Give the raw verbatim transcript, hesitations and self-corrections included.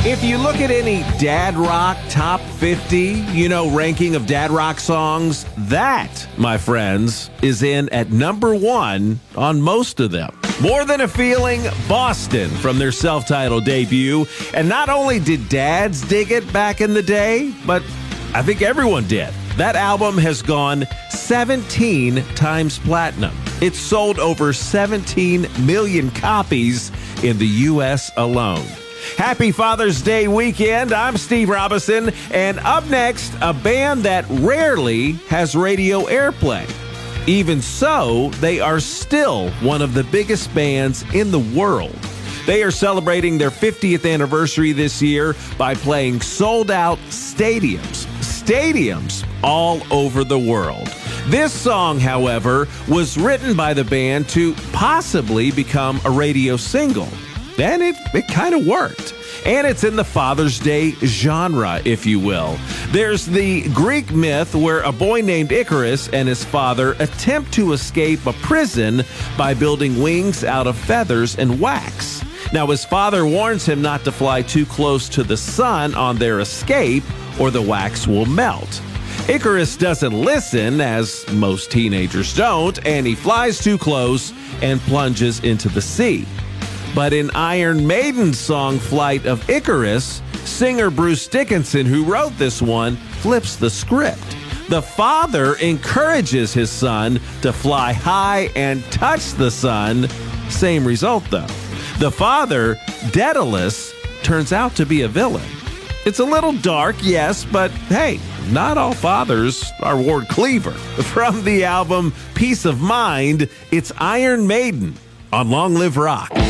If you look at any dad rock top fifty, you know, ranking of dad rock songs, that, my friends, is in at number one on most of them. More Than a Feeling, Boston, from their self-titled debut. And not only did dads dig it back in the day, but I think everyone did. That album has gone seventeen times platinum. It's sold over seventeen million copies in the U S alone. Happy Father's Day weekend. I'm Steve Robinson, and up next, a band that rarely has radio airplay. Even so, they are still one of the biggest bands in the world. They are celebrating their fiftieth anniversary this year by playing sold-out stadiums. Stadiums all over the world. This song, however, was written by the band to possibly become a radio single. And it, it kind of worked. And it's in the Father's Day genre, if you will. There's the Greek myth where a boy named Icarus and his father attempt to escape a prison by building wings out of feathers and wax. Now, his father warns him not to fly too close to the sun on their escape, or the wax will melt. Icarus doesn't listen, as most teenagers don't, and he flies too close and plunges into the sea. But in Iron Maiden's song Flight of Icarus, singer Bruce Dickinson, who wrote this one, flips the script. The father encourages his son to fly high and touch the sun. Same result, though. The father, Daedalus, turns out to be a villain. It's a little dark, yes, but hey, not all fathers are Ward Cleaver. From the album Peace of Mind, it's Iron Maiden on Long Live Rock.